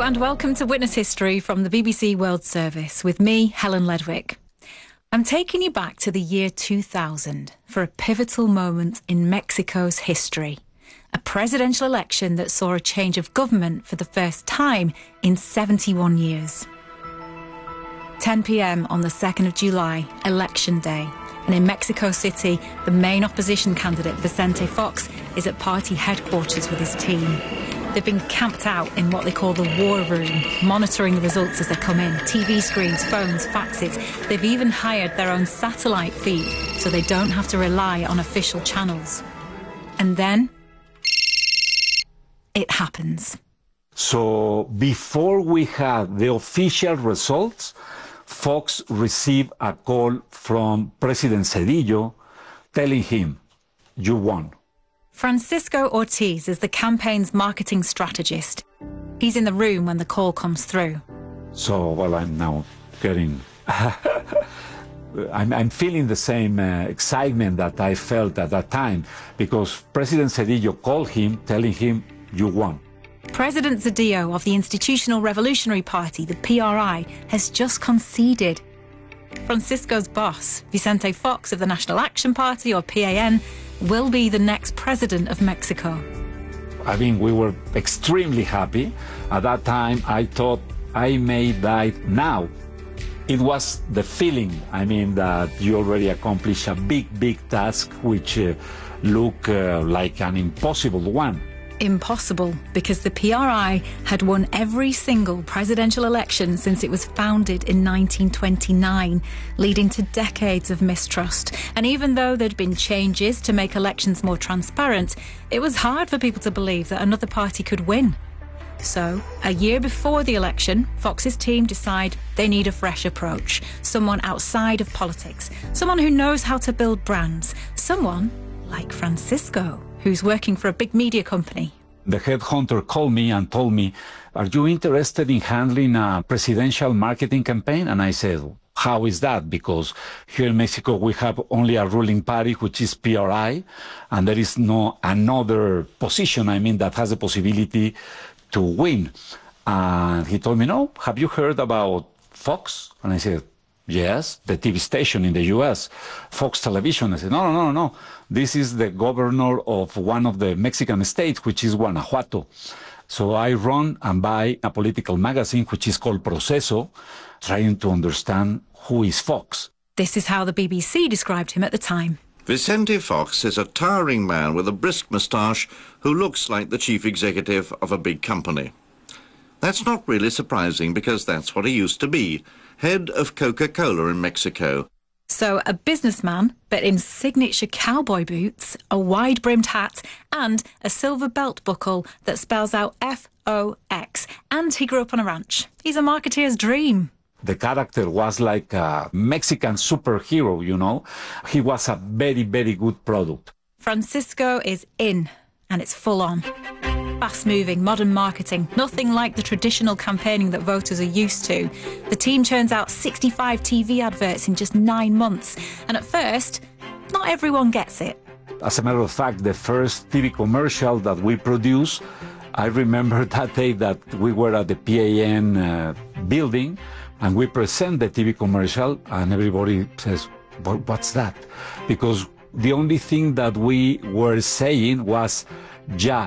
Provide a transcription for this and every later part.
and welcome to Witness History from the BBC World Service with me, Helen Ledwick. I'm taking you back to the year 2000 for a pivotal moment in Mexico's history. A presidential election that saw a change of government for the first time in 71 years. 10 p.m. on the 2nd of July, Election Day. And in Mexico City, the main opposition candidate, Vicente Fox, is at party headquarters with his team. They've been camped out in what they call the war room, monitoring the results as they come in. TV screens, phones, faxes. They've even hired their own satellite feed so they don't have to rely on official channels. And then it happens. So before we had the official results, Fox received a call from President Zedillo telling him, "You won." Francisco Ortiz is the campaign's marketing strategist. He's in the room when the call comes through. So, well, I'm now getting... I'm feeling the same excitement that I felt at that time, because President Zedillo called him, telling him, "You won." President Zedillo of the Institutional Revolutionary Party, the PRI, has just conceded. Francisco's boss, Vicente Fox of the National Action Party, or PAN, will be the next president of Mexico. I mean, we were extremely happy. At that time, I thought I may die now. It was the feeling, I mean, that you already accomplished a big task, which looked like an impossible one. Impossible, because the PRI had won every single presidential election since it was founded in 1929, leading to decades of mistrust. And even though there'd been changes to make elections more transparent, it was hard for people to believe that another party could win. So, a year before the election, Fox's team decide they need a fresh approach, someone outside of politics, someone who knows how to build brands, someone like Francisco, who's working for a big media company. The headhunter called me and told me, "Are you interested in handling a presidential marketing campaign?" And I said, "How is that? Because here in Mexico we have only a ruling party, which is PRI, and there is no another position, I mean, that has the possibility to win." And he told me, "No, have you heard about Fox?" And I said, "Yes, the TV station in the US, Fox Television." I said, No. This is the governor of one of the Mexican states, which is Guanajuato. So I run and buy a political magazine, which is called Proceso, trying to understand who is Fox. This is how the BBC described him at the time. Vicente Fox is a towering man with a brisk moustache who looks like the chief executive of a big company. That's not really surprising, because that's what he used to be, head of Coca-Cola in Mexico. So a businessman, but in signature cowboy boots, a wide-brimmed hat and a silver belt buckle that spells out F-O-X. And he grew up on a ranch. He's a marketeer's dream. The character was like a Mexican superhero, you know. He was a very good product. Francisco is in, and it's full on. Fast-moving, modern marketing, nothing like the traditional campaigning that voters are used to. The team churns out 65 TV adverts in just 9 months. And at first, not everyone gets it. As a matter of fact, the first TV commercial that we produced, I remember that day that we were at the PAN building, and we present the TV commercial, and everybody says, "What's that?" Because the only thing that we were saying was, "Ya,"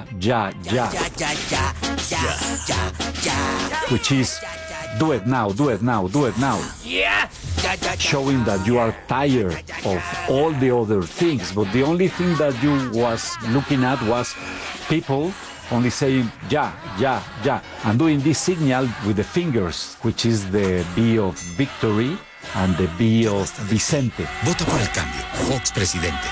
which is, "Do it now, do it now, do it now." Showing that you are tired of all the other things, but the only thing that you was looking at was people only saying "ya," and doing this signal with the fingers, which is the V of victory and the V of Vicente. Vota por el cambio. Fox presidente.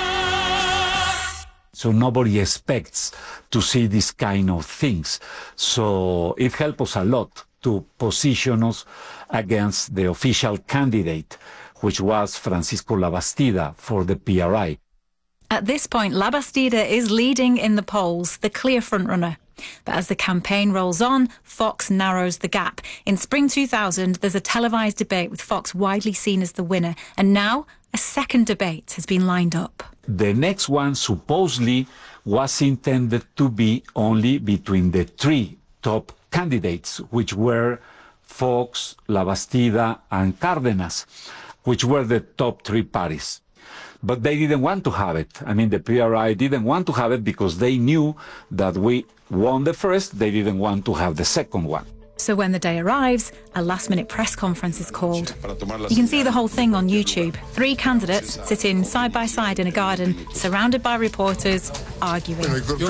So nobody expects to see this kind of things. So it helped us a lot to position us against the official candidate, which was Francisco Labastida for the PRI. At this point, Labastida is leading in the polls, the clear frontrunner. But as the campaign rolls on, Fox narrows the gap. In spring 2000, there's a televised debate with Fox widely seen as the winner. And now a second debate has been lined up. The next one supposedly was intended to be only between the three top candidates, which were Fox, Labastida, and Cárdenas, which were the top three parties. But they didn't want to have it. I mean, the PRI didn't want to have it because they knew that we won the first, they didn't want to have the second one. So when the day arrives, a last-minute press conference is called. You can see the whole thing on YouTube. 3 candidates sitting side by side in a garden, surrounded by reporters, arguing.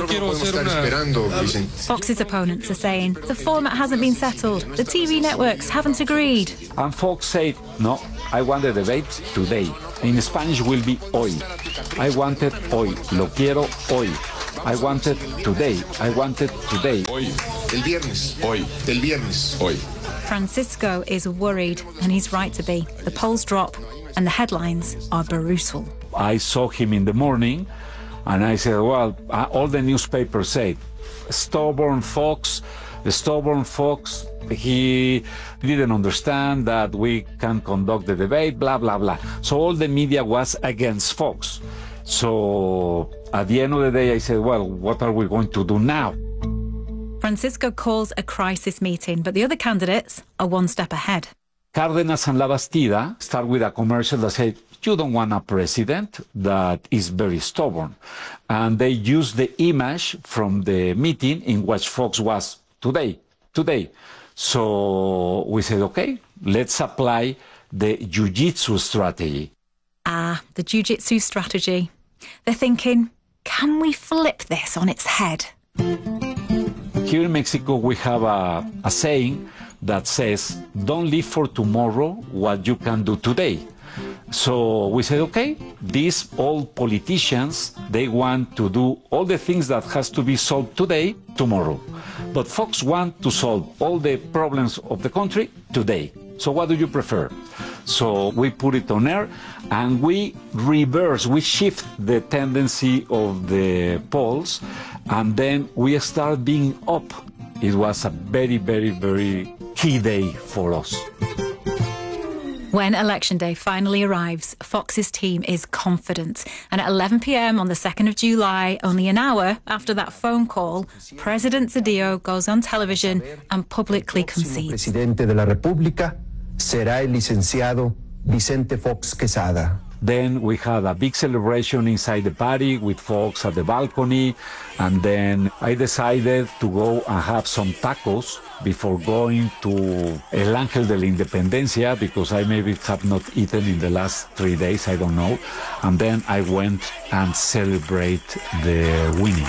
Fox's opponents are saying the format hasn't been settled, the TV networks haven't agreed. And Fox said, no, I want the debate today. In Spanish will be hoy. I want it hoy. Lo quiero hoy. I want it today. I want it today. Hoy. El viernes. Hoy. El viernes. Hoy. Francisco is worried, and he's right to be. The polls drop, and the headlines are brutal. I saw him in the morning, and I said, well, all the newspapers say, stubborn Fox, he didn't understand that we can conduct the debate, blah, blah, blah. So all the media was against Fox. So at the end of the day, I said, well, what are we going to do now? Francisco calls a crisis meeting, but the other candidates are one step ahead. Cárdenas and Labastida start with a commercial that said, you don't want a president that is very stubborn. And they use the image from the meeting in which Fox was today. So we said, okay, let's apply the jiu-jitsu strategy. The jiu-jitsu strategy. They're thinking, can we flip this on its head? Here in Mexico, we have a saying that says, don't live for tomorrow what you can do today. So we said, okay, these old politicians, they want to do all the things that has to be solved today, tomorrow. But Fox want to solve all the problems of the country today. So what do you prefer? So we put it on air and we shift the tendency of the polls, and then we start being up. It was a very, very, very key day for us. When Election Day finally arrives, Fox's team is confident. And at 11 p.m. on the 2nd of July, only an hour after that phone call, President Zedillo goes on television and publicly concedes. Presidente de la República será el licenciado Vicente Fox Quesada. Then we had a big celebration inside the party with Fox at the balcony. And then I decided to go and have some tacos before going to El Ángel de la Independencia, because I maybe have not eaten in the last 3 days, I don't know. And then I went and celebrate the winning.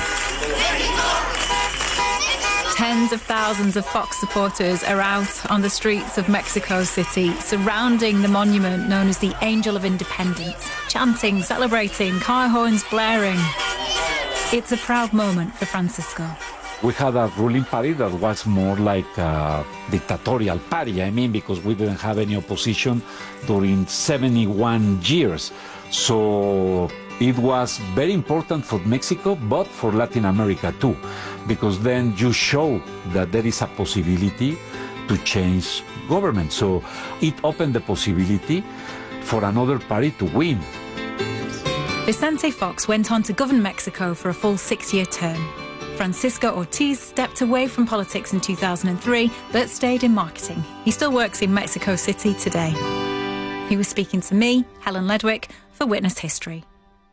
Tens of thousands of Fox supporters are out on the streets of Mexico City, surrounding the monument known as the Angel of Independence, chanting, celebrating, car horns blaring. It's a proud moment for Francisco. We had a ruling party that was more like a dictatorial party, because we didn't have any opposition during 71 years. So it was very important for Mexico, but for Latin America too, because then you show that there is a possibility to change government. So it opened the possibility for another party to win. Vicente Fox went on to govern Mexico for a full 6-year term. Francisco Ortiz stepped away from politics in 2003, but stayed in marketing. He still works in Mexico City today. He was speaking to me, Helen Ledwick, for Witness History.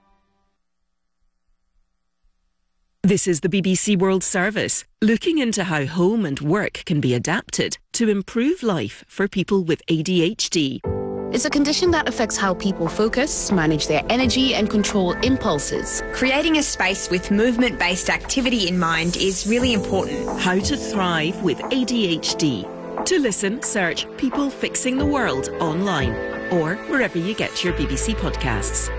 This is the BBC World Service, looking into how home and work can be adapted to improve life for people with ADHD. It's a condition that affects how people focus, manage their energy and control impulses. Creating a space with movement-based activity in mind is really important. How to thrive with ADHD. To listen, search People Fixing the World online or wherever you get your BBC podcasts.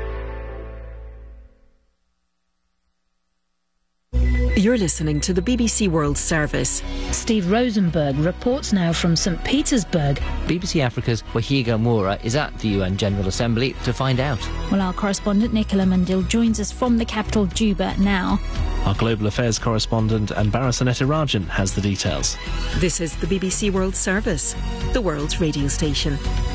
You're listening to the BBC World Service. Steve Rosenberg reports now from St. Petersburg. BBC Africa's Wahiga Moura is at the UN General Assembly to find out. Well, our correspondent Nicola Mandil joins us from the capital, Juba, now. Our global affairs correspondent Anbara Sanetarajan has the details. This is the BBC World Service, the world's radio station.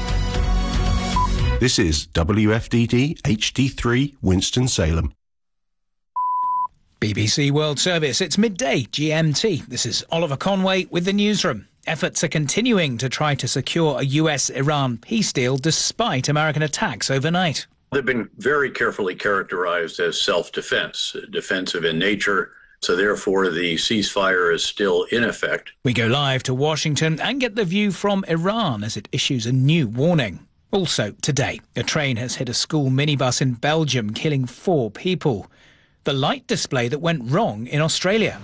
This is WFDD HD3 Winston-Salem. BBC World Service, it's midday GMT. This is Oliver Conway with the newsroom. Efforts are continuing to try to secure a US-Iran peace deal despite American attacks overnight. They've been very carefully characterized as self-defense, defensive in nature, so therefore the ceasefire is still in effect. We go live to Washington and get the view from Iran as it issues a new warning. Also today, a train has hit a school minibus in Belgium, killing 4 people. The light display that went wrong in Australia.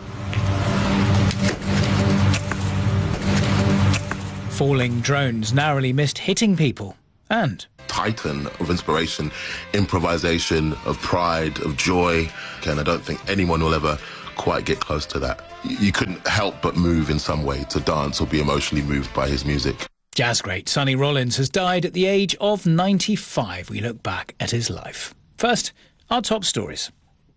Falling drones narrowly missed hitting people. And titan of inspiration, improvisation, of pride, of joy. And I don't think anyone will ever quite get close to that. You couldn't help but move in some way, to dance or be emotionally moved by his music. Jazz great Sonny Rollins has died at the age of 95. We look back at his life. First, our top stories.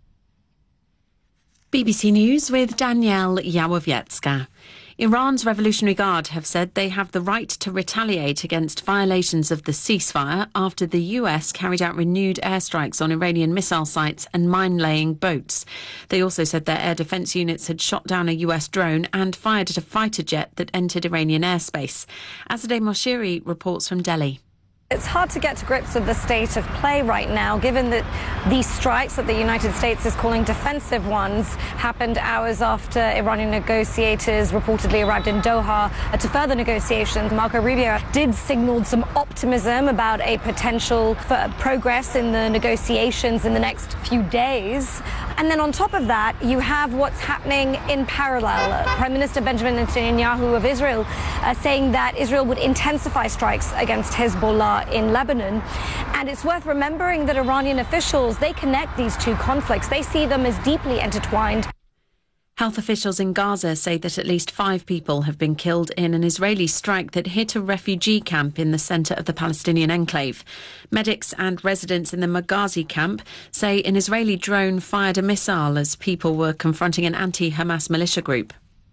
BBC News with Danielle Yawowiecka. Iran's Revolutionary Guard have said they have the right to retaliate against violations of the ceasefire after the US carried out renewed airstrikes on Iranian missile sites and mine-laying boats. They also said their air defence units had shot down a US drone and fired at a fighter jet that entered Iranian airspace. Azadeh Moshiri reports from Delhi. It's hard to get to grips with the state of play right now, given that these strikes that the United States is calling defensive ones happened hours after Iranian negotiators reportedly arrived in Doha to further negotiations. Marco Rubio did signal some optimism about a potential for progress in the negotiations in the next few days. And then on top of that, you have what's happening in parallel. Prime Minister Benjamin Netanyahu of Israel saying that Israel would intensify strikes against Hezbollah in Lebanon. And it's worth remembering that Iranian officials, they connect these two conflicts. They see them as deeply intertwined. Health officials in Gaza say that at least 5 people have been killed in an Israeli strike that hit a refugee camp in the centre of the Palestinian enclave. Medics and residents in the Maghazi camp say an Israeli drone fired a missile as people were confronting an anti-Hamas militia group.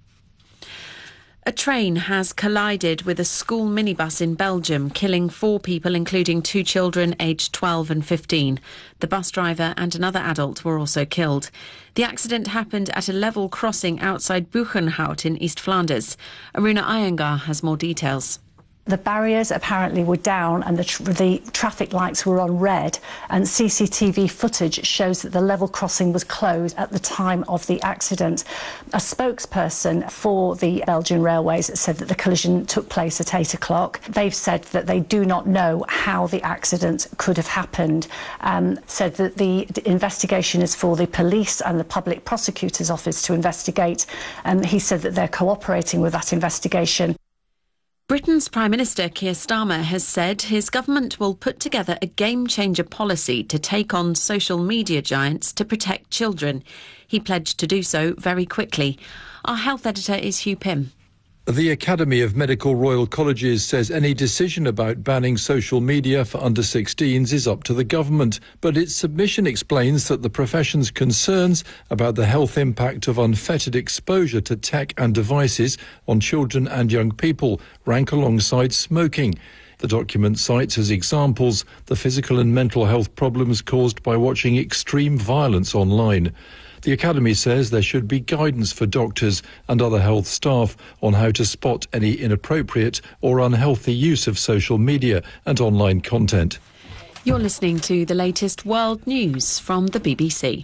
A train has collided with a school minibus in Belgium, killing 4 people, including 2 children aged 12 and 15. The bus driver and another adult were also killed. The accident happened at a level crossing outside Buchenhout in East Flanders. Aruna Iyengar has more details. The barriers apparently were down and the traffic lights were on red, and CCTV footage shows that the level crossing was closed at the time of the accident. A spokesperson for the Belgian Railways said that the collision took place at 8 o'clock. They've said that they do not know how the accident could have happened, said that the investigation is for the police and the public prosecutor's office to investigate, and he said that they're cooperating with that investigation. Britain's Prime Minister Keir Starmer has said his government will put together a game-changer policy to take on social media giants to protect children. He pledged to do so very quickly. Our health editor is Hugh Pym. The Academy of Medical Royal Colleges says any decision about banning social media for under-16s is up to the government, but its submission explains that the profession's concerns about the health impact of unfettered exposure to tech and devices on children and young people rank alongside smoking. The document cites as examples the physical and mental health problems caused by watching extreme violence online. The Academy says there should be guidance for doctors and other health staff on how to spot any inappropriate or unhealthy use of social media and online content. You're listening to the latest world news from the BBC.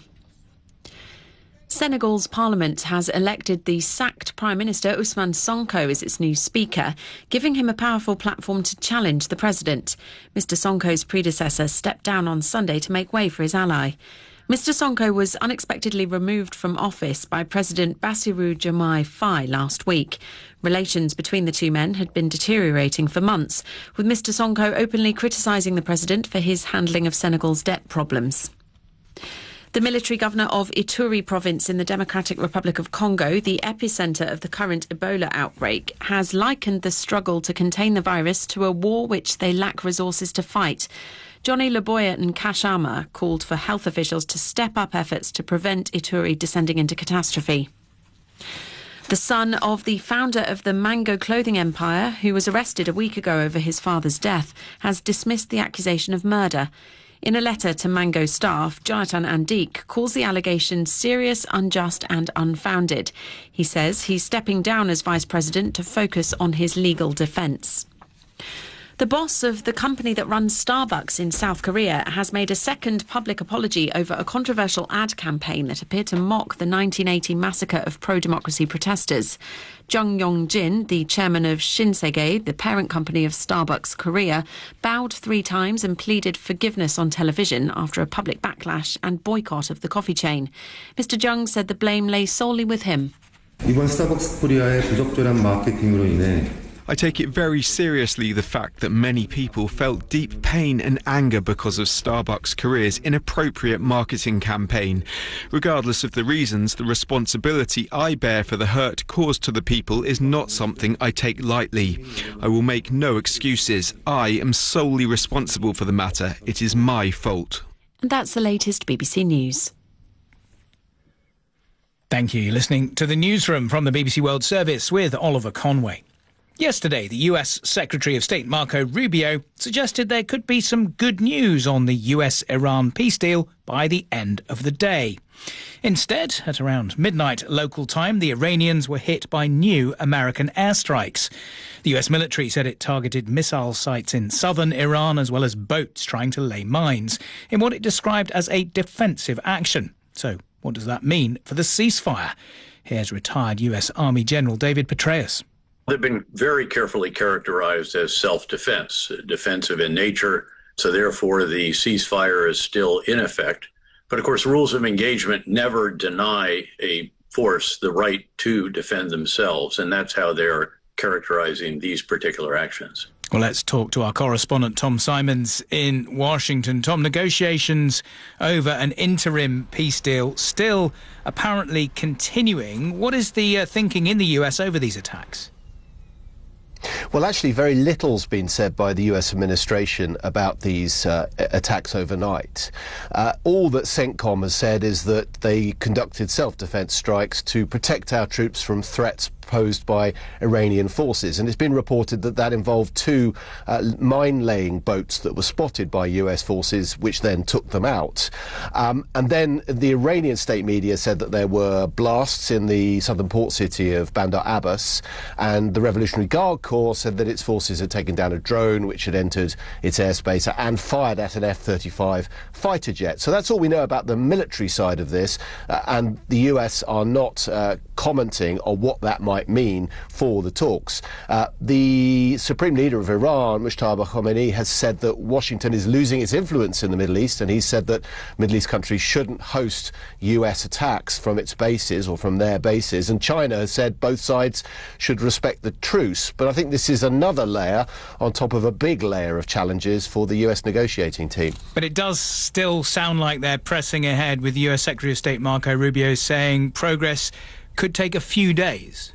Senegal's parliament has elected the sacked Prime Minister Ousmane Sonko as its new speaker, giving him a powerful platform to challenge the president. Mr Sonko's predecessor stepped down on Sunday to make way for his ally. Mr Sonko was unexpectedly removed from office by President Bassirou Diomaye Faye last week. Relations between the two men had been deteriorating for months, with Mr Sonko openly criticising the president for his handling of Senegal's debt problems. The military governor of Ituri province in the Democratic Republic of Congo, the epicentre of the current Ebola outbreak, has likened the struggle to contain the virus to a war which they lack resources to fight. Johnny Laboya Nkashama called for health officials to step up efforts to prevent Ituri descending into catastrophe. The son of the founder of the Mango clothing empire, who was arrested a week ago over his father's death, has dismissed the accusation of murder. In a letter to Mango staff, Jonathan Andique calls the allegations serious, unjust and unfounded. He says he's stepping down as Vice President to focus on his legal defence. The boss of the company that runs Starbucks in South Korea has made a second public apology over a controversial ad campaign that appeared to mock the 1980 massacre of pro-democracy protesters. Jung Yong-jin, the chairman of Shinsegae, the parent company of Starbucks Korea, bowed 3 times and pleaded forgiveness on television after a public backlash and boycott of the coffee chain. Mr. Jung said the blame lay solely with him. 이번 스타벅스 코리아의 부적절한 마케팅으로 인해 I take it very seriously the fact that many people felt deep pain and anger because of Starbucks Korea's inappropriate marketing campaign. Regardless of the reasons, the responsibility I bear for the hurt caused to the people is not something I take lightly. I will make no excuses. I am solely responsible for the matter. It is my fault. And that's the latest BBC News. Thank you. You're listening to the newsroom from the BBC World Service with Oliver Conway. Yesterday, the US Secretary of State Marco Rubio suggested there could be some good news on the US-Iran peace deal by the end of the day. Instead, at around midnight local time, the Iranians were hit by new American airstrikes. The US military said it targeted missile sites in southern Iran as well as boats trying to lay mines in what it described as a defensive action. So, what does that mean for the ceasefire? Here's retired US Army General David Petraeus. They've been very carefully characterized as self-defense, defensive in nature. So therefore, the ceasefire is still in effect. But of course, rules of engagement never deny a force the right to defend themselves. And that's how they're characterizing these particular actions. Well, let's talk to our correspondent, Tom Simons, in Washington. Tom, negotiations over an interim peace deal still apparently continuing. What is the thinking in the US over these attacks? Well, actually, very little's been said by the US administration about these attacks overnight. All that CENTCOM has said is that they conducted self-defense strikes to protect our troops from threats posed by Iranian forces. And it's been reported that that involved 2 mine-laying boats that were spotted by US forces, which then took them out. And then the Iranian state media said that there were blasts in the southern port city of Bandar Abbas, and the Revolutionary Guard Corps said that its forces had taken down a drone which had entered its airspace and fired at an F-35 fighter jet. So that's all we know about the military side of this, and the US are not commenting on what that might mean for the talks. The Supreme Leader of Iran, Mujtaba Khamenei, has said that Washington is losing its influence in the Middle East, and he said that Middle East countries shouldn't host US attacks from its bases or from their bases, and China has said both sides should respect the truce. But I think this is another layer on top of a big layer of challenges for the US negotiating team. But it does still sound like they're pressing ahead, with US Secretary of State Marco Rubio saying progress could take a few days.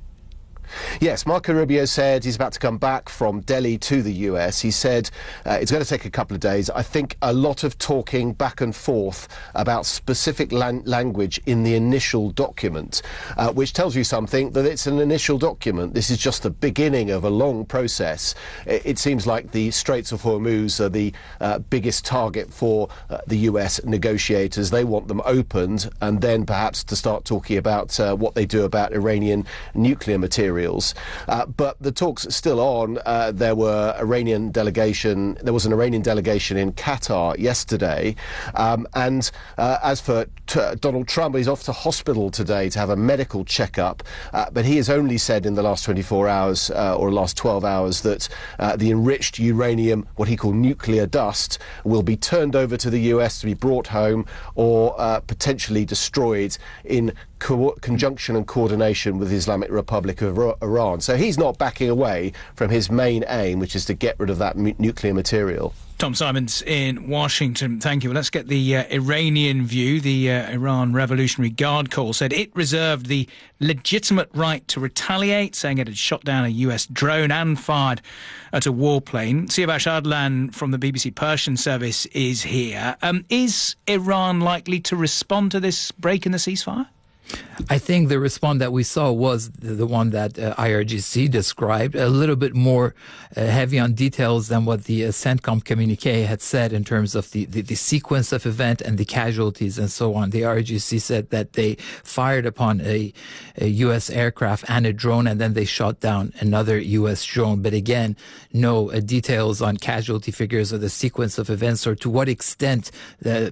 Yes, Marco Rubio said he's about to come back from Delhi to the US. He said it's going to take a couple of days. I think a lot of talking back and forth about specific language in the initial document, which tells you something, that it's an initial document. This is just the beginning of a long process. It seems like the Straits of Hormuz are the biggest target for the US negotiators. They want them opened, and then perhaps to start talking about what they do about Iranian nuclear material. But the talks are still on. There was an Iranian delegation in Qatar yesterday. And as for Donald Trump, he's off to hospital today to have a medical checkup. But he has only said in the last 24 hours or last 12 hours that the enriched uranium, what he called nuclear dust, will be turned over to the US to be brought home or potentially destroyed in conjunction and coordination with the Islamic Republic of Iran. So he's not backing away from his main aim, which is to get rid of that nuclear material. Tom Simons in Washington, thank you. Well, let's get the Iranian view. The Iran Revolutionary Guard Corps said it reserved the legitimate right to retaliate, saying it had shot down a US drone and fired at a warplane. Siavash Adlan from the BBC Persian service is here. Is Iran likely to respond to this break in the ceasefire? I think the response that we saw was the one that IRGC described, a little bit more heavy on details than what the CENTCOM communique had said in terms of the sequence of event and the casualties and so on. The IRGC said that they fired upon a U.S. aircraft and a drone, and then they shot down another U.S. drone. But again, no details on casualty figures or the sequence of events or to what extent the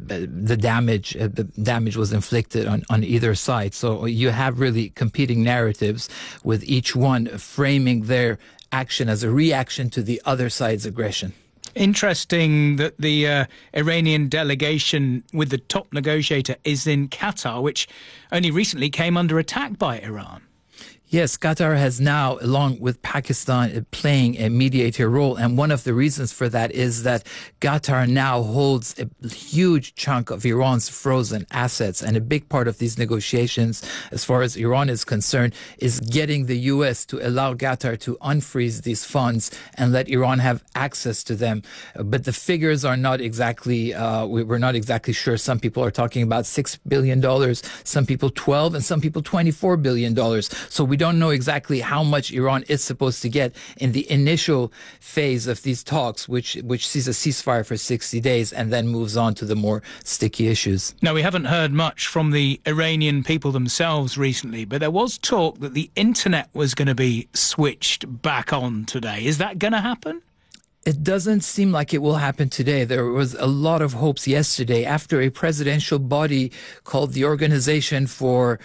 damage was inflicted on either side. So you have really competing narratives with each one framing their action as a reaction to the other side's aggression. Interesting that the Iranian delegation with the top negotiator is in Qatar, which only recently came under attack by Iran. Yes, Qatar has now, along with Pakistan, playing a mediator role. And one of the reasons for that is that Qatar now holds a huge chunk of Iran's frozen assets. And a big part of these negotiations, as far as Iran is concerned, is getting the U.S. to allow Qatar to unfreeze these funds and let Iran have access to them. But the figures are not exactly, we're not exactly sure. Some people are talking about $6 billion, some people $12, and some people $24 billion. So we don't know exactly how much Iran is supposed to get in the initial phase of these talks, which sees a ceasefire for 60 days and then moves on to the more sticky issues. Now, we haven't heard much from the Iranian people themselves recently, but there was talk that the internet was going to be switched back on today. Is that going to happen? It doesn't seem like it will happen today. There was a lot of hopes yesterday after a presidential body called the Organization for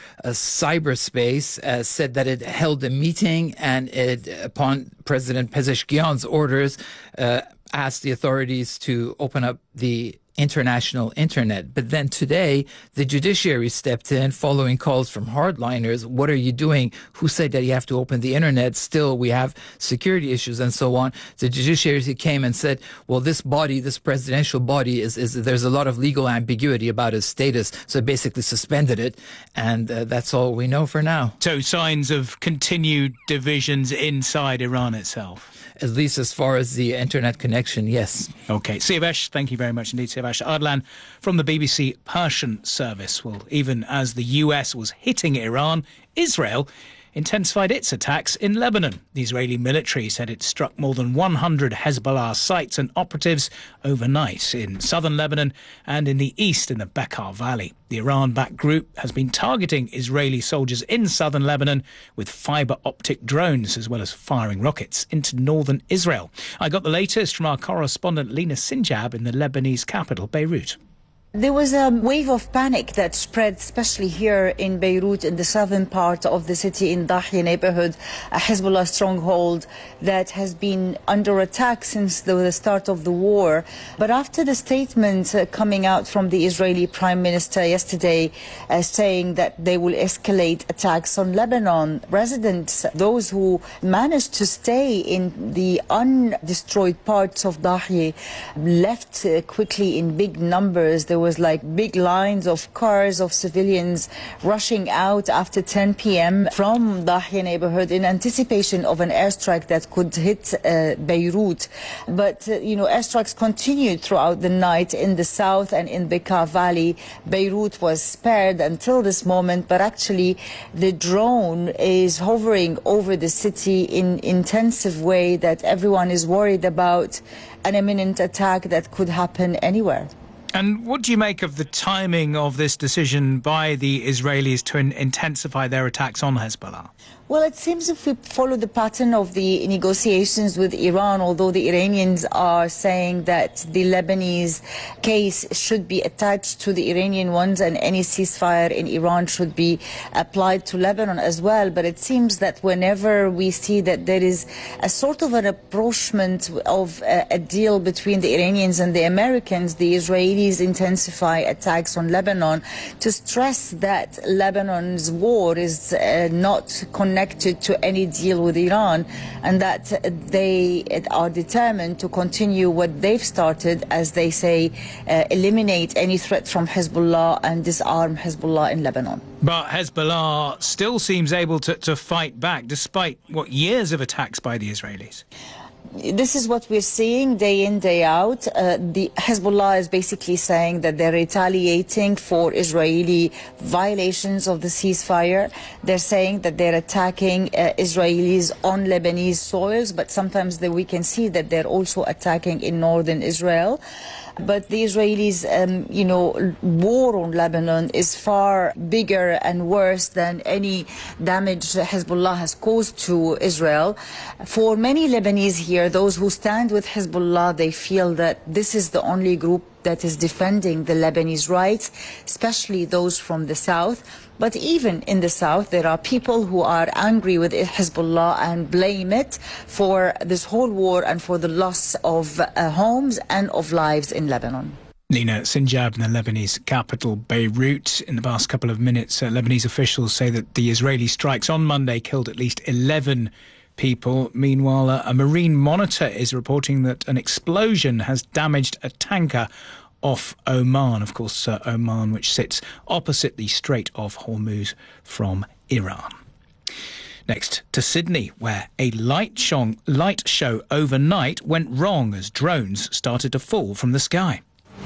Cyberspace said that it held a meeting and it, upon President Pezeshkian's orders, asked the authorities to open up the international internet. But then today, the judiciary stepped in following calls from hardliners. What are you doing? Who said that you have to open the internet? Still, we have security issues and so on. The judiciary came and said, well, this body, this presidential body, there's a lot of legal ambiguity about its status. So it basically suspended it. And that's all we know for now. So signs of continued divisions inside Iran itself? At least as far as the internet connection, yes. OK. Siavash, thank you very much indeed. Siavash Ardlan from the BBC Persian service. Well, even as the US was hitting Iran, Israel intensified its attacks in Lebanon. The Israeli military said it struck more than 100 Hezbollah sites and operatives overnight in southern Lebanon and in the east in the Bekaa Valley. The Iran-backed group has been targeting Israeli soldiers in southern Lebanon with fibre-optic drones, as well as firing rockets into northern Israel. I got the latest from our correspondent Lina Sinjab in the Lebanese capital, Beirut. There was a wave of panic that spread, especially here in Beirut, in the southern part of the city, in Dahya neighborhood, a Hezbollah stronghold that has been under attack since the start of the war. But after the statement coming out from the Israeli Prime Minister yesterday saying that they will escalate attacks on Lebanon, residents, those who managed to stay in the undestroyed parts of Dahya, left quickly in big numbers. There was like big lines of cars of civilians rushing out after 10 p.m. from Dahya neighborhood in anticipation of an airstrike that could hit Beirut. But, airstrikes continued throughout the night in the south and in Bekaa Valley. Beirut was spared until this moment, but actually the drone is hovering over the city in intensive way that everyone is worried about an imminent attack that could happen anywhere. And what do you make of the timing of this decision by the Israelis to intensify their attacks on Hezbollah? Well, it seems if we follow the pattern of the negotiations with Iran, although the Iranians are saying that the Lebanese case should be attached to the Iranian ones and any ceasefire in Iran should be applied to Lebanon as well. But it seems that whenever we see that there is a sort of an approachment of a deal between the Iranians and the Americans, the Israelis intensify attacks on Lebanon to stress that Lebanon's war is not connected to any deal with Iran, and that they are determined to continue what they've started, as they say, eliminate any threat from Hezbollah and disarm Hezbollah in Lebanon. But Hezbollah still seems able to fight back despite, years of attacks by the Israelis? This is what we're seeing day in, day out. The Hezbollah is basically saying that they're retaliating for Israeli violations of the ceasefire. They're saying that they're attacking Israelis on Lebanese soils, but sometimes we can see that they're also attacking in northern Israel. But the Israelis, war on Lebanon is far bigger and worse than any damage Hezbollah has caused to Israel. For many Lebanese here, those who stand with Hezbollah, they feel that this is the only group that is defending the Lebanese rights, especially those from the south. But even in the south, there are people who are angry with Hezbollah and blame it for this whole war and for the loss of homes and of lives in Lebanon. Nina Sinjab in the Lebanese capital, Beirut. In the past couple of minutes, Lebanese officials say that the Israeli strikes on Monday killed at least 11 people. Meanwhile, a marine monitor is reporting that an explosion has damaged a tanker off Oman. Of course, Oman, which sits opposite the Strait of Hormuz from Iran. Next to Sydney, where a light show overnight went wrong as drones started to fall from the sky.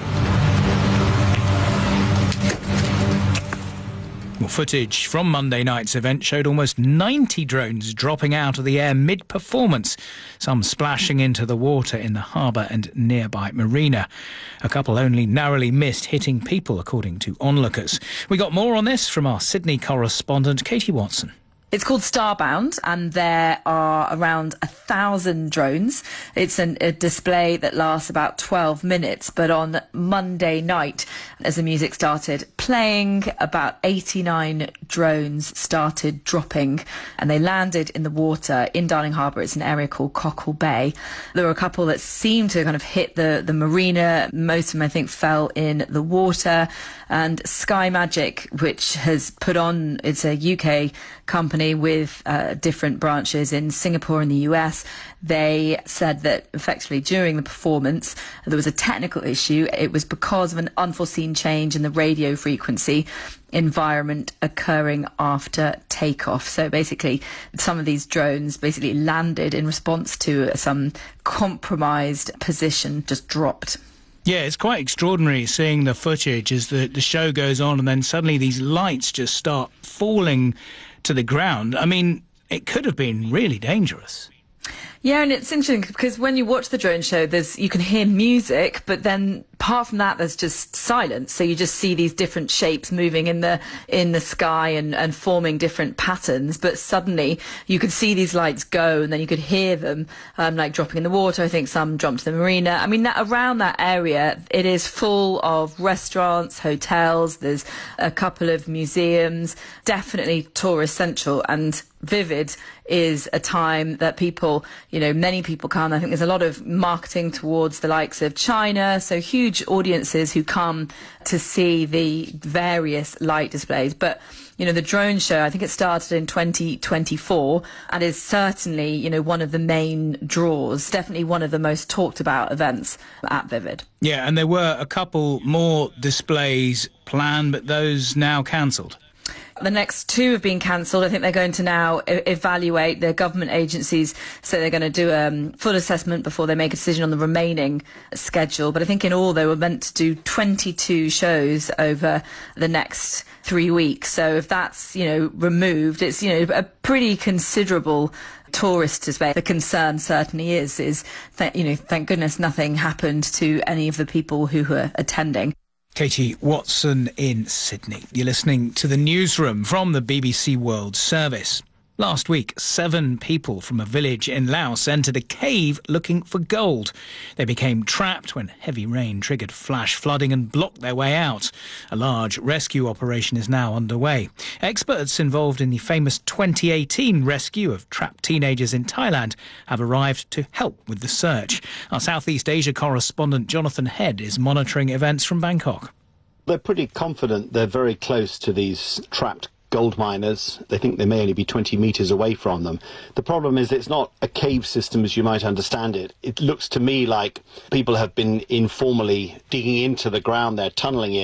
Well, footage from Monday night's event showed almost 90 drones dropping out of the air mid-performance, some splashing into the water in the harbour and nearby marina. A couple only narrowly missed hitting people, according to onlookers. We got more on this from our Sydney correspondent, Katie Watson. It's called Starbound, and there are around 1,000 drones. It's a display that lasts about 12 minutes, but on Monday night, as the music started playing, about 89 drones started dropping, and they landed in the water in Darling Harbour. It's an area called Cockle Bay. There were a couple that seemed to kind of hit the marina. Most of them, I think, fell in the water. And Sky Magic, which has put on, it's a UK company with different branches in Singapore and the US, they said that effectively during the performance there was a technical issue. It was because of an unforeseen change in the radio frequency environment occurring after takeoff. So basically some of these drones basically landed in response to some compromised position, just dropped. Yeah, it's quite extraordinary seeing the footage as the show goes on and then suddenly these lights just start falling to the ground. I mean, it could have been really dangerous. Yeah, and it's interesting because when you watch the drone show, you can hear music, but then apart from that, there's just silence. So you just see these different shapes moving in the sky and forming different patterns. But suddenly you could see these lights go, and then you could hear them like dropping in the water. I think some dropped to the marina. I mean, around that area, it is full of restaurants, hotels. There's a couple of museums, definitely tourist central, and Vivid is a time that people, many people come. I think there's a lot of marketing towards the likes of China, so huge audiences who come to see the various light displays. But, the drone show, I think it started in 2024 and is certainly, one of the main draws, definitely one of the most talked about events at Vivid. Yeah, and there were a couple more displays planned, but those now cancelled. The next two have been cancelled. I think they're going to now evaluate. The government agencies say they're going to do a full assessment before they make a decision on the remaining schedule. But I think in all they were meant to do 22 shows over the next 3 weeks. So if that's, removed, it's, a pretty considerable tourist display. The concern certainly is thank goodness nothing happened to any of the people who were attending. Katie Watson in Sydney. You're listening to the newsroom from the BBC World Service. Last week, 7 people from a village in Laos entered a cave looking for gold. They became trapped when heavy rain triggered flash flooding and blocked their way out. A large rescue operation is now underway. Experts involved in the famous 2018 rescue of trapped teenagers in Thailand have arrived to help with the search. Our Southeast Asia correspondent Jonathan Head is monitoring events from Bangkok. They're pretty confident they're very close to these trapped gold miners. They think they may only be 20 metres away from them. The problem is it's not a cave system as you might understand it. It looks to me like people have been informally digging into the ground they're tunnelling in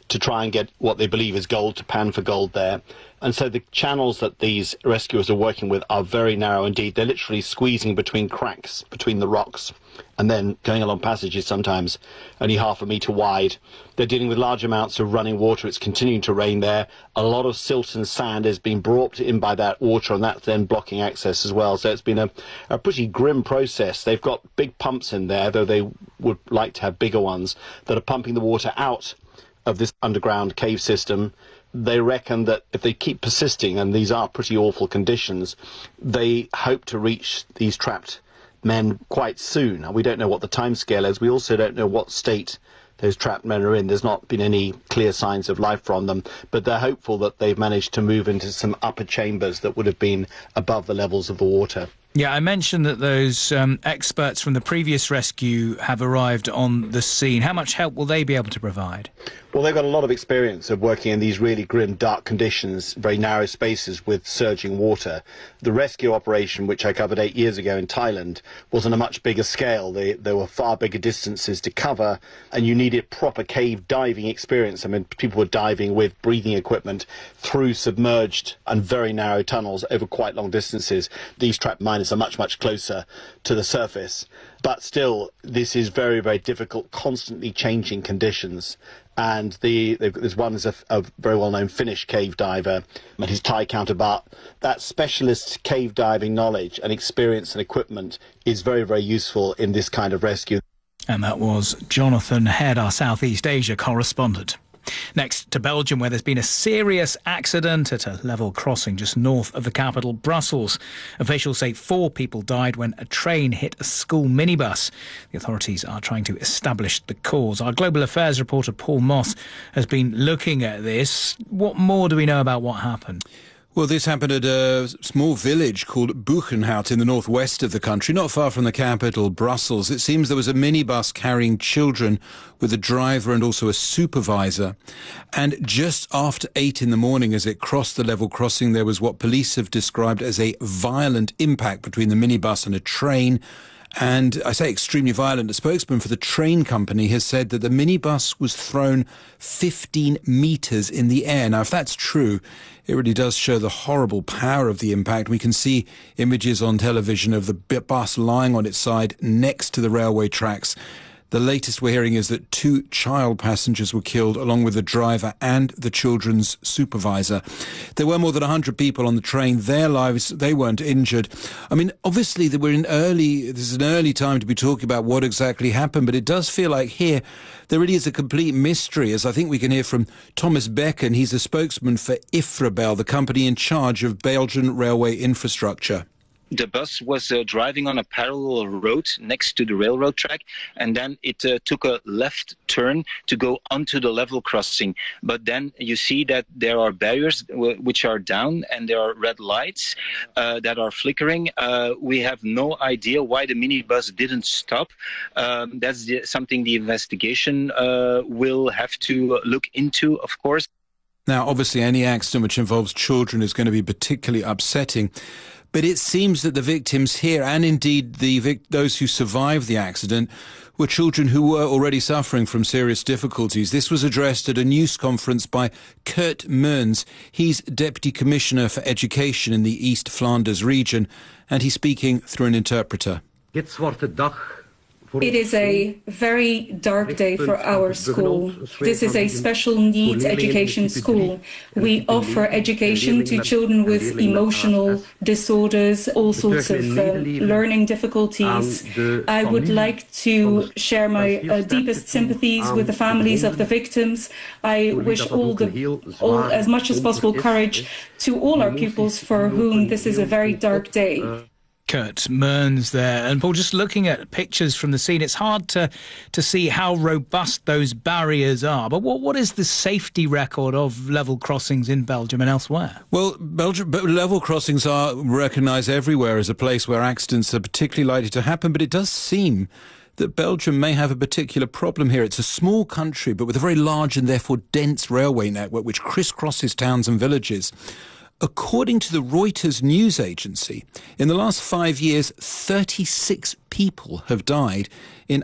to try and get what they believe is gold, to pan for gold there. And so the channels that these rescuers are working with are very narrow indeed. They're literally squeezing between cracks, between the rocks, and then going along passages sometimes only half a metre wide. They're dealing with large amounts of running water. It's continuing to rain there. A lot of silt and sand is being brought in by that water, and that's then blocking access as well. So it's been a pretty grim process. They've got big pumps in there, though they would like to have bigger ones, that are pumping the water out of this underground cave system. They reckon that if they keep persisting, and these are pretty awful conditions, they hope to reach these trapped men quite soon. And we don't know what the timescale is. We also don't know what state those trapped men are in. There's not been any clear signs of life from them, but they're hopeful that they've managed to move into some upper chambers that would have been above the levels of the water. Yeah, I mentioned that those experts from the previous rescue have arrived on the scene. How much help will they be able to provide? Well, they've got a lot of experience of working in these really grim, dark conditions, very narrow spaces with surging water. The rescue operation, which I covered 8 years ago in Thailand, was on a much bigger scale. There were far bigger distances to cover, and you needed proper cave diving experience. I mean, people were diving with breathing equipment through submerged and very narrow tunnels over quite long distances. These trapped miners are much, much closer to the surface. But still, this is very, very difficult, constantly changing conditions. And there's one is a very well-known Finnish cave diver and his Thai counterpart. That specialist cave diving knowledge and experience and equipment is very, very useful in this kind of rescue. And that was Jonathan Head, our Southeast Asia correspondent. Next to Belgium, where there's been a serious accident at a level crossing just north of the capital, Brussels. Officials say 4 people died when a train hit a school minibus. The authorities are trying to establish the cause. Our Global Affairs reporter Paul Moss has been looking at this. What more do we know about what happened? Well, this happened at a small village called Buchenhout in the northwest of the country, not far from the capital, Brussels. It seems there was a minibus carrying children with a driver and also a supervisor. And just after 8 in the morning, as it crossed the level crossing, there was what police have described as a violent impact between the minibus and a train. And I say extremely violent. A spokesman for the train company has said that the minibus was thrown 15 metres in the air. Now, if that's true, it really does show the horrible power of the impact. We can see images on television of the bus lying on its side next to the railway tracks. The latest we're hearing is that 2 child passengers were killed, along with the driver and the children's supervisor. There were more than 100 people on the train. Their lives, they weren't injured. I mean, obviously, this is an early time to be talking about what exactly happened, but it does feel like here there really is a complete mystery, as I think we can hear from Thomas Becken. He's a spokesman for Ifrebel, the company in charge of Belgian railway infrastructure. The bus was driving on a parallel road next to the railroad track, and then it took a left turn to go onto the level crossing. But then you see that there are barriers which are down, and there are red lights that are flickering. We have no idea why the minibus didn't stop. That's something the investigation will have to look into, of course. Now, obviously, any accident which involves children is going to be particularly upsetting. But it seems that the victims here, and indeed those who survived the accident, were children who were already suffering from serious difficulties. This was addressed at a news conference by Kurt Meurns. He's Deputy Commissioner for Education in the East Flanders region, and he's speaking through an interpreter. It is a very dark day for our school. This is a special needs education school. We offer education to children with emotional disorders, all sorts of learning difficulties. I would like to share my deepest sympathies with the families of the victims. I wish as much as possible courage to all our pupils for whom this is a very dark day. Kurt Meurns there. And Paul, just looking at pictures from the scene, it's hard to see how robust those barriers are. But what is the safety record of level crossings in Belgium and elsewhere? Well, level crossings are recognised everywhere as a place where accidents are particularly likely to happen, but it does seem that Belgium may have a particular problem here. It's a small country, but with a very large and therefore dense railway network which crisscrosses towns and villages. According to the Reuters news agency, in the last 5 years, 36 people have died in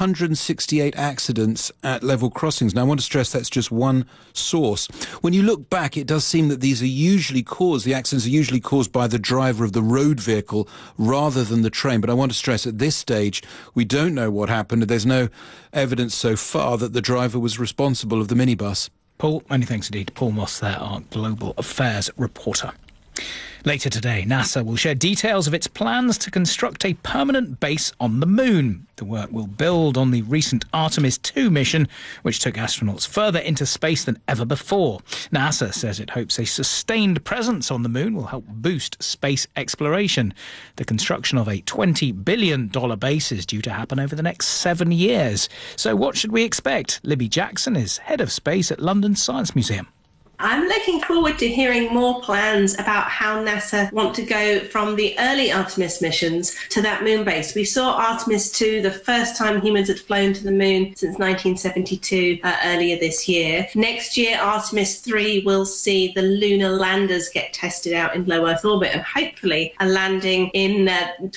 168 accidents at level crossings. Now, I want to stress that's just one source. When you look back, it does seem that the accidents are usually caused by the driver of the road vehicle rather than the train. But I want to stress at this stage, we don't know what happened. There's no evidence so far that the driver was responsible of the minibus. Paul, many thanks indeed. Paul Moss there, our Global Affairs reporter. Later today, NASA will share details of its plans to construct a permanent base on the moon. The work will build on the recent Artemis 2 mission, which took astronauts further into space than ever before. NASA says it hopes a sustained presence on the moon will help boost space exploration. The construction of a $20 billion base is due to happen over the next 7 years. So what should we expect? Libby Jackson is head of space at London Science Museum. I'm looking forward to hearing more plans about how NASA want to go from the early Artemis missions to that moon base. We saw Artemis 2, the first time humans had flown to the moon since 1972, earlier this year. Next year, Artemis 3 will see the lunar landers get tested out in low Earth orbit and hopefully a landing in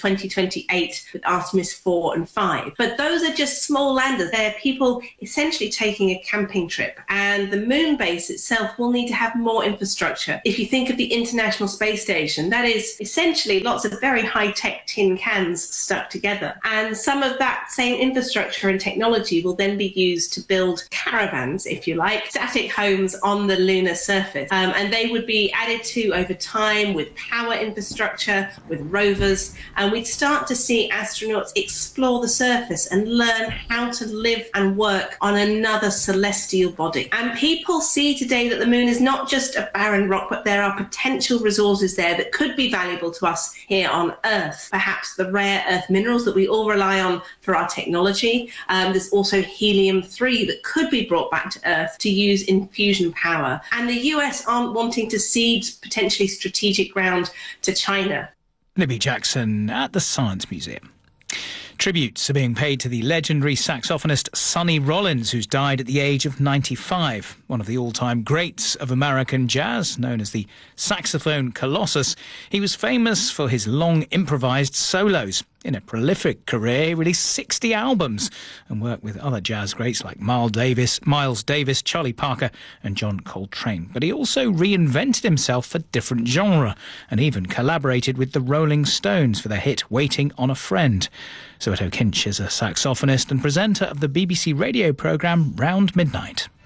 2028 with Artemis 4 and 5. But those are just small landers. They're people essentially taking a camping trip, and the moon base itself will need to have more infrastructure. If you think of the International Space Station, that is essentially lots of very high-tech tin cans stuck together. And some of that same infrastructure and technology will then be used to build caravans, if you like, static homes on the lunar surface. And they would be added to over time with power infrastructure, with rovers, and we'd start to see astronauts explore the surface and learn how to live and work on another celestial body. And people see today that the moon is not just a barren rock, but there are potential resources there that could be valuable to us here on Earth. Perhaps the rare earth minerals that we all rely on for our technology. There's also helium-3 that could be brought back to Earth to use in fusion power. And the US aren't wanting to cede potentially strategic ground to China. Libby Jackson at the Science Museum. Tributes are being paid to the legendary saxophonist Sonny Rollins, who's died at the age of 95. One of the all-time greats of American jazz, known as the saxophone colossus, he was famous for his long improvised solos. In a prolific career, he released 60 albums and worked with other jazz greats like Miles Davis, Charlie Parker and John Coltrane. But he also reinvented himself for different genre and even collaborated with the Rolling Stones for their hit Waiting on a Friend. Soweto Kinch is a saxophonist and presenter of the BBC radio programme Round Midnight.